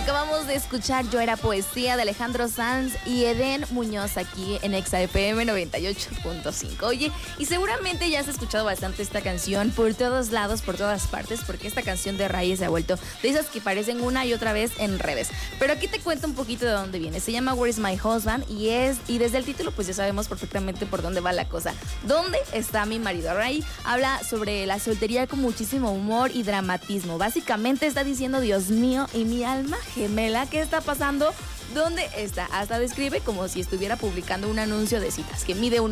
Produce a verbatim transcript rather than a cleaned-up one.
Acabamos de escuchar Yo Era Poesía de Alejandro Sanz y Edén Muñoz aquí en Exa F M noventa y ocho punto cinco. Oye, y seguramente ya has escuchado bastante esta canción por todos lados, por todas partes, porque esta canción de Reyes se ha vuelto de esas que parecen una y otra vez en redes. Pero aquí te cuento un poquito de dónde viene. Se llama Where is my husband y es y desde el título pues ya sabemos perfectamente por dónde va la cosa. ¿Dónde está mi marido? Ray habla sobre la soltería con muchísimo humor y dramatismo. Básicamente está diciendo, Dios mío, y mi alma gemela, ¿qué está pasando? ¿Dónde está? Hasta describe como si estuviera publicando un anuncio de citas que mide un